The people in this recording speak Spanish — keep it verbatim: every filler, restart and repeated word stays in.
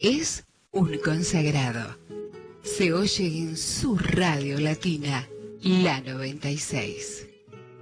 es un consagrado. Se oye en su radio latina, la noventa y seis.